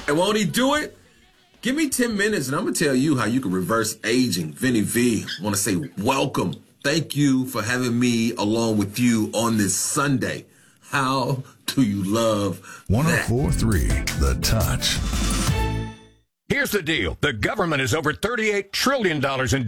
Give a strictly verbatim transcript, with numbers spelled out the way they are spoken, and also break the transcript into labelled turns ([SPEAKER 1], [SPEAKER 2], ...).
[SPEAKER 1] And won't he do it? Give me ten minutes and I'm going to tell you how you can reverse aging. Vinny V, I want to say welcome. Thank you for having me along with you on this Sunday. How do you love
[SPEAKER 2] one oh four point three The Touch.
[SPEAKER 3] Here's the deal. The government is over thirty-eight trillion dollars in